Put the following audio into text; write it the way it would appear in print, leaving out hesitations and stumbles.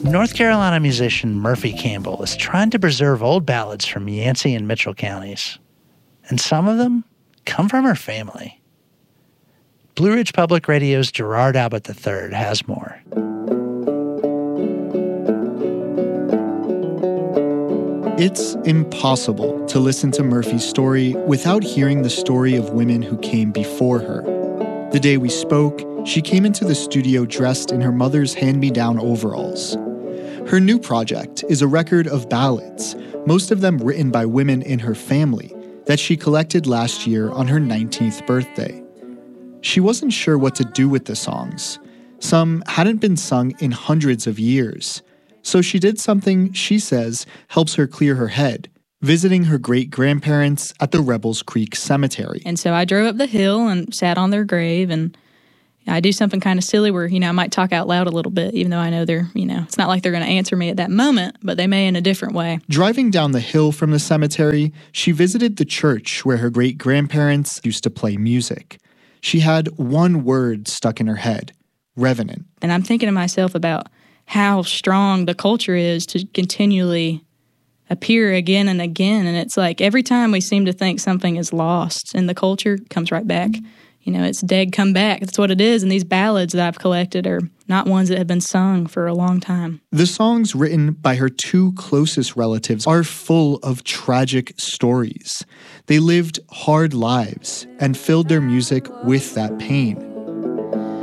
North Carolina musician Murphy Campbell is trying to preserve old ballads from Yancey and Mitchell counties. And some of them come from her family. Blue Ridge Public Radio's Gerard Abbott III has more. It's impossible to listen to Murphy's story without hearing the story of women who came before her. The day we spoke, she came into the studio dressed in her mother's hand-me-down overalls. Her new project is a record of ballads, most of them written by women in her family, that she collected last year on her 19th birthday. She wasn't sure what to do with the songs. Some hadn't been sung in hundreds of years. So she did something she says helps her clear her head, visiting her great-grandparents at the Rebels Creek Cemetery. And so I drove up the hill and sat on their grave, and I do something kind of silly where, I might talk out loud a little bit, even though I know they're, it's not like they're going to answer me at that moment, but they may in a different way. Driving down the hill from the cemetery, she visited the church where her great-grandparents used to play music. She had one word stuck in her head: revenant. And I'm thinking to myself about how strong the culture is to continually appear again and again. And it's like every time we seem to think something is lost and the culture comes right back. It's dead come back. That's what it is. And these ballads that I've collected are not ones that have been sung for a long time. The songs written by her two closest relatives are full of tragic stories. They lived hard lives and filled their music with that pain.